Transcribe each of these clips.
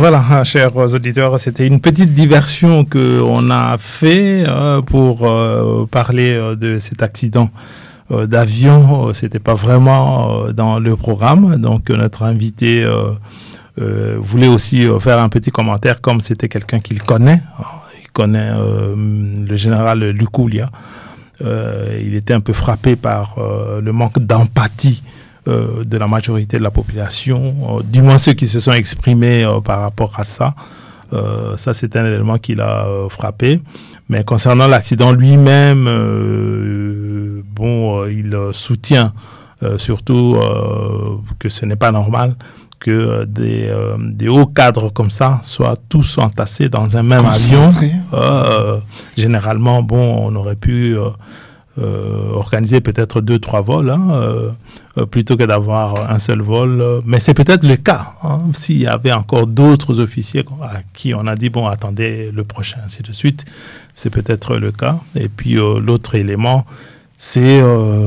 Voilà, chers auditeurs, c'était une petite diversion qu'on a fait pour parler de cet accident d'avion. C'était pas vraiment dans le programme, donc notre invité voulait aussi faire un petit commentaire, comme c'était quelqu'un qu'il connaît. Il connaît le général Lukoulia. Il était un peu frappé par le manque d'empathie de la majorité de la population, du moins ceux qui se sont exprimés par rapport à ça. Ça, c'est un élément qui l'a frappé. Mais concernant l'accident lui-même, il soutient surtout que ce n'est pas normal que des hauts cadres comme ça soient tous entassés dans un même avion. Généralement, on aurait pu organiser peut-être 2-3 vols, plutôt que d'avoir un seul vol. Mais c'est peut-être le cas. S'il y avait encore d'autres officiers à qui on a dit, attendez le prochain, ainsi de suite, c'est peut-être le cas. Et puis l'autre élément, c'est,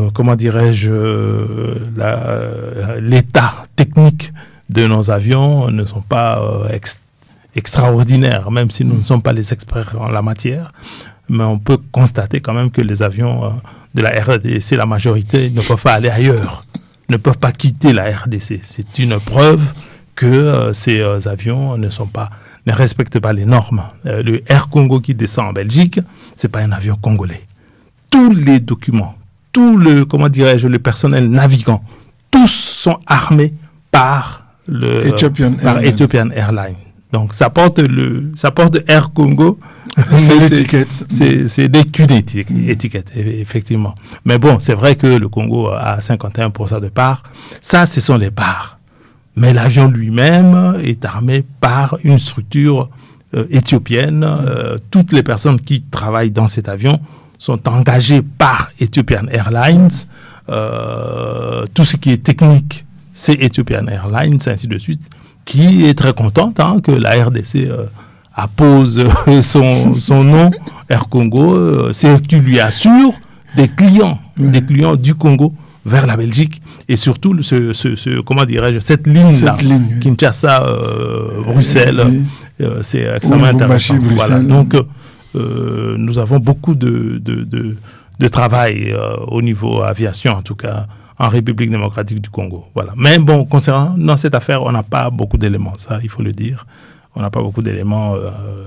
l'état technique de nos avions ne sont pas extraordinaires, même si nous ne sommes pas les experts en la matière. Mais on peut constater quand même que les avions de la RDC, la majorité, ne peuvent pas aller ailleurs, ne peuvent pas quitter la RDC. C'est une preuve que ces avions ne respectent pas les normes. Le Air Congo qui descend en Belgique, c'est pas un avion congolais. Tous les documents, le personnel navigant, tous sont armés par Ethiopian Airlines. Donc ça porte Air Congo. C'est des culs d'étiquette, effectivement. Mais c'est vrai que le Congo a 51% de parts. Ça, ce sont les parts. Mais l'avion lui-même est armé par une structure éthiopienne. Toutes les personnes qui travaillent dans cet avion sont engagées par Ethiopian Airlines. Tout ce qui est technique, c'est Ethiopian Airlines, ainsi de suite, qui est très contente que la RDC appose son nom, Air Congo, c'est qui lui assure des clients du Congo vers la Belgique, et surtout cette ligne-là, Kinshasa, Bruxelles, c'est extrêmement intéressant. Voilà. Donc nous avons beaucoup de travail au niveau aviation, en tout cas en République démocratique du Congo. Voilà. Mais concernant cette affaire, on n'a pas beaucoup d'éléments, ça il faut le dire. On n'a pas beaucoup d'éléments.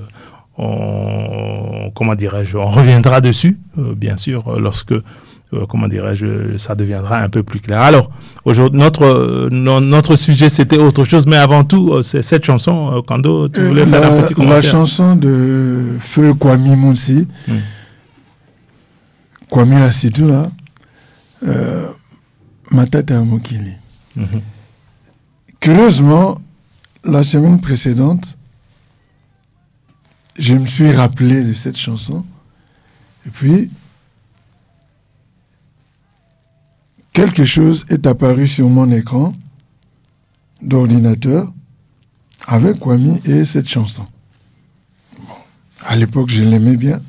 On reviendra dessus, bien sûr, lorsque, ça deviendra un peu plus clair. Alors, aujourd'hui, notre sujet, c'était autre chose, mais avant tout, c'est cette chanson, Kando, tu voulais faire un petit commentaire. La chanson de Feu Kwame Mounsi, Kwame Lassitou, là, Matata Mokili. Curieusement, la semaine précédente, je me suis rappelé de cette chanson. Et puis, quelque chose est apparu sur mon écran d'ordinateur avec Kwame et cette chanson. À l'époque, je l'aimais bien.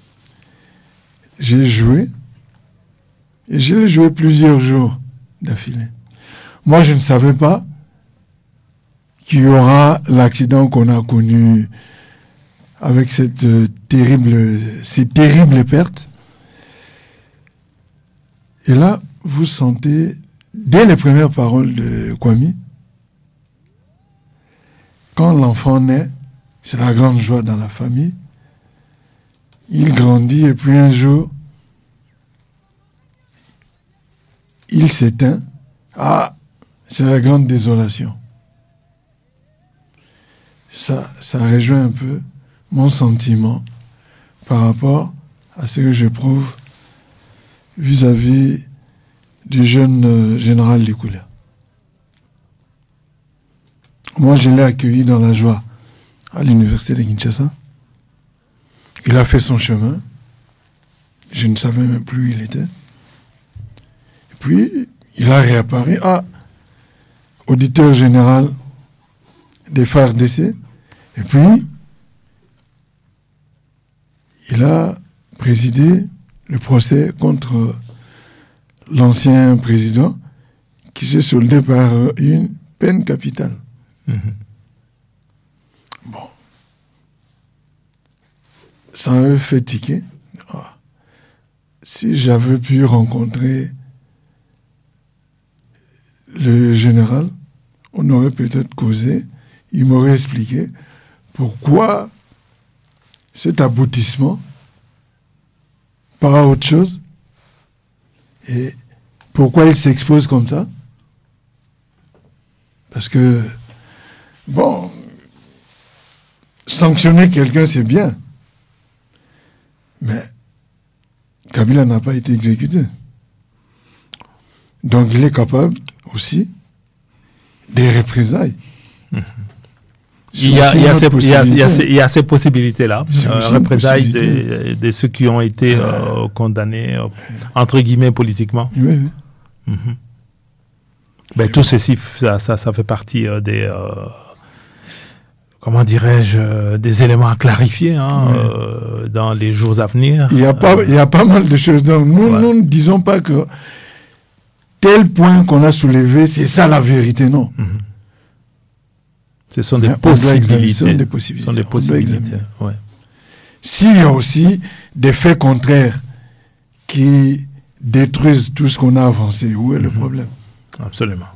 J'ai joué. Et je l'ai joué plusieurs jours d'affilée. Moi, je ne savais pas qu'il y aura l'accident qu'on a connu avec ces terribles pertes. Et là, vous sentez, dès les premières paroles de Kwame, quand l'enfant naît, c'est la grande joie dans la famille. Il grandit et puis un jour, il s'éteint. C'est la grande désolation. Ça rejoint un peu mon sentiment par rapport à ce que j'éprouve vis-à-vis du jeune général Lukoulia. Moi, je l'ai accueilli dans la joie à l'université de Kinshasa. Il a fait son chemin. Je ne savais même plus où il était. Et puis, il a réapparu. Auditeur général des FARDC. Et puis, il a présidé le procès contre l'ancien président qui s'est soldé par une peine capitale. Bon. Ça me fait tiquer. Ah. Si j'avais pu rencontrer le général, on aurait peut-être causé, il m'aurait expliqué pourquoi cet aboutissement, pas autre chose, et pourquoi il s'expose comme ça. Parce que, bon, sanctionner quelqu'un, c'est bien. Mais Kabila n'a pas été exécuté. Donc il est capable aussi des représailles. Il y a ces possibilités-là, représailles de ceux qui ont été condamnés, entre guillemets, politiquement. Oui, oui. Mm-hmm. Ben, tout ceci, ça fait partie des... comment dirais-je, des éléments à clarifier dans les jours à venir. Il y a pas mal de choses. Donc, nous ne disons pas que tel point qu'on a soulevé, c'est ça la vérité, non. Mm-hmm. Ce sont des possibilités. Ce sont des possibilités. Ouais. S'il y a aussi des faits contraires qui détruisent tout ce qu'on a avancé, où est le problème? Absolument.